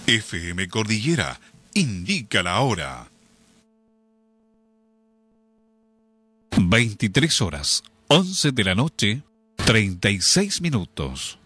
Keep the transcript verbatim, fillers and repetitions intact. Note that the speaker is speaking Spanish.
F M Cordillera indica la hora. veintitrés horas, once de la noche, treinta y seis minutos.